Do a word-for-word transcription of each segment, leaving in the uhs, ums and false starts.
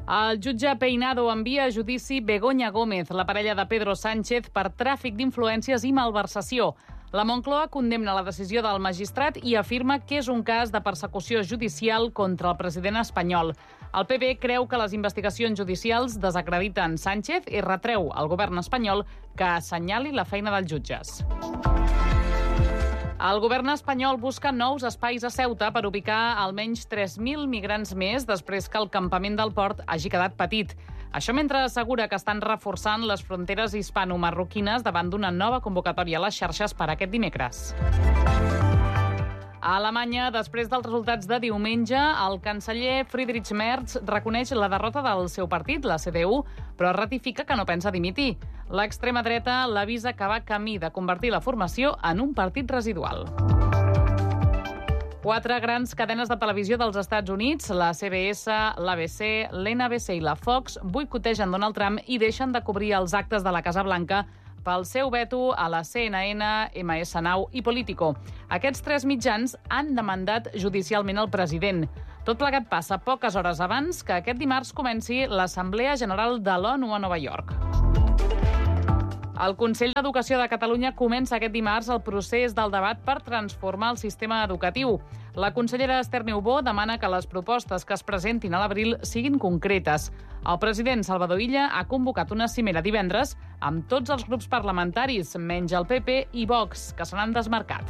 El jutge Peinado envia a judici Begoña Gómez, la parella de Pedro Sánchez, per tràfic d'influències i malversació. La Moncloa condemna la decisió del magistrat i afirma que és un cas de persecució judicial contra el president espanyol. El P B creu que les investigacions judicials desacrediten Sánchez i retreu al govern espanyol que assenyali la feina dels jutges. El govern espanyol busca nous espais a Ceuta per ubicar almenys tres mil migrants més després que el campament del port hagi quedat petit. Això mentre assegura que estan reforçant les fronteres hispano-marroquines davant d'una nova convocatòria a les xarxes per aquest dimecres. A Alemanya, després dels resultats de diumenge, el canceller Friedrich Merz reconeix la derrota del seu partit, la C D U, però ratifica que no pensa dimitir. L'extrema dreta l'avisa que va camí de convertir la formació en un partit residual. Quatre grans cadenes de televisió dels Estats Units, la C B S, l'A B C, l'N B C i la Fox, boicotegen Donald Trump i deixen de cobrir els actes de la Casa Blanca pel seu veto a la C N N, M S Nou i Politico. Aquests tres mitjans han demandat judicialment el president. Tot plegat passa poques hores abans que aquest dimarts comenci l'Assemblea General de l'ONU a Nova York. El Consell d'Educació de Catalunya comença aquest dimarts el procés del debat per transformar el sistema educatiu. La consellera Esther Niubó demana que les propostes que es presentin a l'abril siguin concretes. El president Salvador Illa ha convocat una cimera divendres amb tots els grups parlamentaris, menys el P P i Vox, que se n'han desmarcat.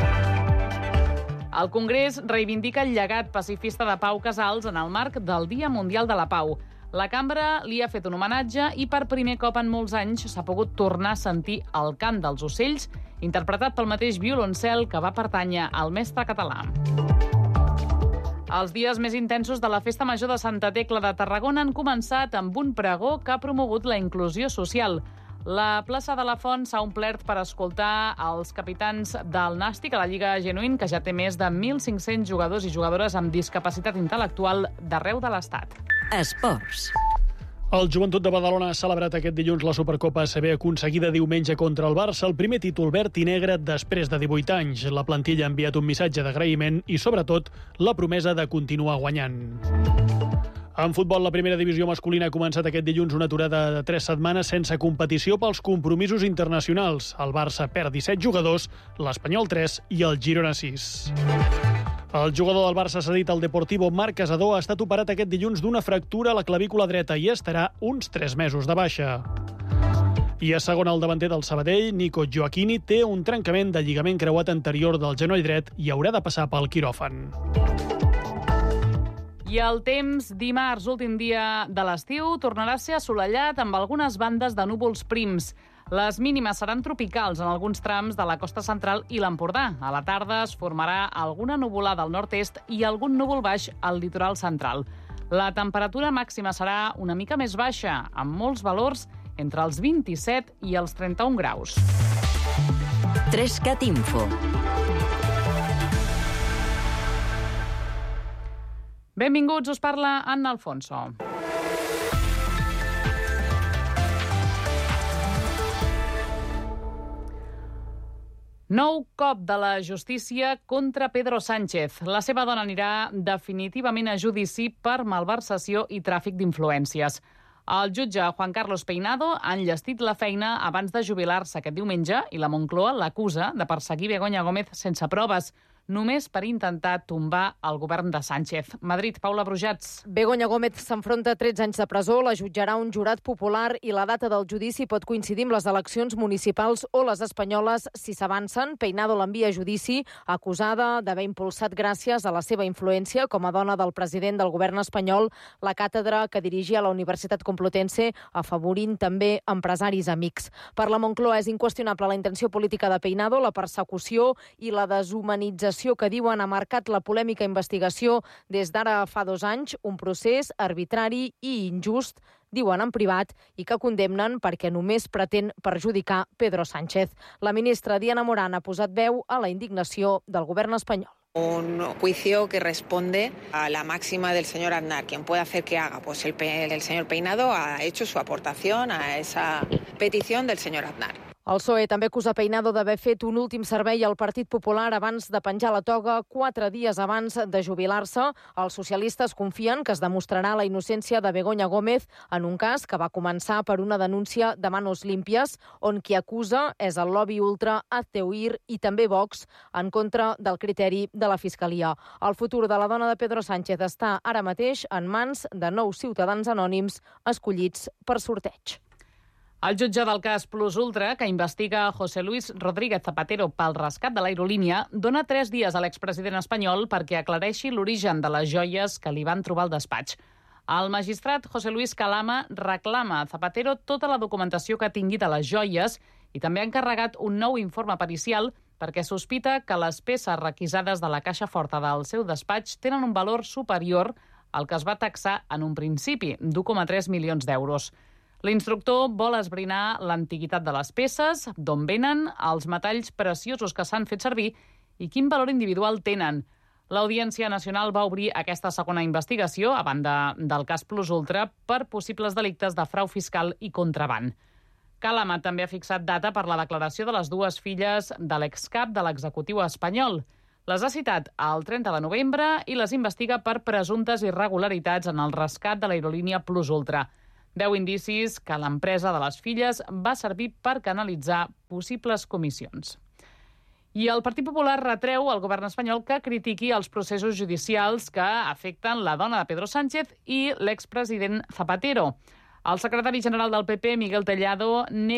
El Congrés reivindica el llegat pacifista de Pau Casals en el marc del Dia Mundial de la Pau. La cambra li ha fet un homenatge i per primer cop en molts anys s'ha pogut tornar a sentir el cant dels ocells, interpretat pel mateix violoncel que va pertànyer al mestre català. Els dies més intensos de la Festa Major de Santa Tecla de Tarragona han començat amb un pregó que ha promogut la inclusió social. La plaça de la Font s'ha omplert per escoltar els capitans del Nàstic a la Lliga Genuïn, que ja té més de mil cinc-cents jugadors i jugadores amb discapacitat intel·lectual d'arreu de l'Estat. Esports. El Joventut de Badalona ha celebrat aquest dilluns la Supercopa A C B aconseguida diumenge contra el Barça, el primer títol verd i negre després de divuit anys. La plantilla ha enviat un missatge d'agraïment i, sobretot, la promesa de continuar guanyant. En futbol, la primera divisió masculina ha començat aquest dilluns una aturada de tres setmanes sense competició pels compromisos internacionals. El Barça perd disset jugadors, l'Espanyol tres i el Girona sis. El jugador del Barça cedit al Deportivo, Marc Casador, ha estat operat aquest dilluns d'una fractura a la clavícula dreta i estarà uns tres mesos de baixa. I a segon, el davanter del Sabadell, Nico Gioacchini, té un trencament de lligament creuat anterior del genoll dret i haurà de passar pel quiròfan. I el temps, dimarts, últim dia de l'estiu, tornarà a ser assolellat amb algunes bandes de núvols prims. Les mínimes seran tropicals en alguns trams de la costa central i l'Empordà. A la tarda es formarà alguna nuvolada al nord-est i algun núvol baix al litoral central. La temperatura màxima serà una mica més baixa, amb molts valors entre els vint-i-set i els trenta-un graus. Trescat Info. Benvinguts, us parla Anna Alfonso. Nou cop de la justícia contra Pedro Sánchez. La seva dona anirà definitivament a judici per malversació i tràfic d'influències. El jutge Juan Carlos Peinado ha enllestit la feina abans de jubilar-se aquest diumenge i la Moncloa l'acusa de perseguir Begoña Gómez sense proves, només per intentar tombar el govern de Sánchez. Madrid, Paula Brujats. Begoña Gómez s'enfronta a tretze anys de presó, la jutjarà un jurat popular i la data del judici pot coincidir amb les eleccions municipals o les espanyoles si s'avancen. Peinado l'envia a judici, acusada d'haver impulsat gràcies a la seva influència com a dona del president del govern espanyol la càtedra que dirigia a la Universitat Complutense, afavorint també empresaris amics. Per la Moncloa és inqüestionable la intenció política de Peinado, la persecució i la deshumanització que diuen ha marcat la polèmica investigació des d'ara fa dos anys, un procés arbitrari i injust, diuen en privat, i que condemnen perquè només pretén perjudicar Pedro Sánchez. La ministra Diana Morán ha posat veu a la indignació del govern espanyol. Un juicio que responde a la máxima del señor Aznar. ¿Quién puede hacer que haga? Pues el, el señor Peinado ha hecho su aportación a esa petición del señor Aznar. El P S O E també acusa Peinado d'haver fet un últim servei al Partit Popular abans de penjar la toga quatre dies abans de jubilar-se. Els socialistes confien que es demostrarà la innocència de Begoña Gómez en un cas que va començar per una denúncia de manos límpies, on qui acusa és el lobby ultra Azteuir i també Vox, en contra del criteri de la Fiscalia. El futur de la dona de Pedro Sánchez està ara mateix en mans de nou ciutadans anònims escollits per sorteig. El jutge del cas Plus Ultra, que investiga José Luis Rodríguez Zapatero pel rescat de l'aerolínia, dona tres dies a l'expresident espanyol perquè aclareixi l'origen de les joies que li van trobar al despatx. El magistrat José Luis Calama reclama a Zapatero tota la documentació que tingui de les joies i també ha encarregat un nou informe pericial perquè sospita que les peces requisades de la caixa forta del seu despatx tenen un valor superior al que es va taxar en un principi, d'u coma tres milions d'euros. L'instructor vol esbrinar l'antiguitat de les peces, d'on venen, els metalls preciosos que s'han fet servir i quin valor individual tenen. L'Audiència Nacional va obrir aquesta segona investigació, a banda del cas Plus Ultra, per possibles delictes de frau fiscal i contraban. Calama també ha fixat data per la declaració de les dues filles de l'excap de l'executiu espanyol. Les ha citat el trenta de novembre i les investiga per presumptes irregularitats en el rescat de l'aerolínia Plus Ultra. Deu indicis que l'empresa de les filles va servir per canalitzar possibles comissions. I el Partit Popular retreu al govern espanyol que critiqui els processos judicials que afecten la dona de Pedro Sánchez i l'expresident Zapatero. El secretari general del P P, Miguel Tellado, nega